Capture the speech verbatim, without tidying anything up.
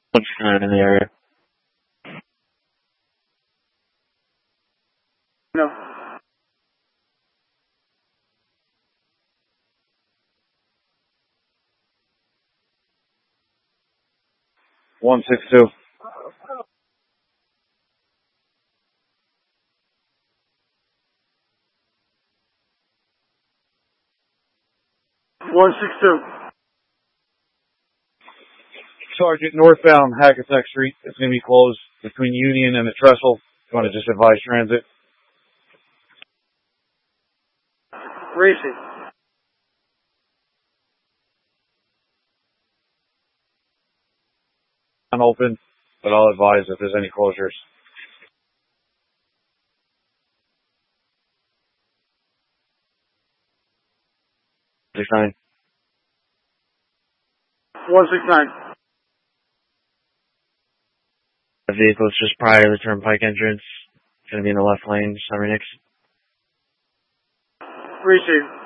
What's kind in the area? No. One six two. One six two. Sergeant, northbound Hackensack Street. It's going to be closed between Union and the Trestle. You want to just advise transit? Racing. Unopened, but I'll advise if there's any closures. six nine. One six nine. The vehicle's just prior to the turnpike entrance. It's going to be in the left lane, Summer Nix. Racing.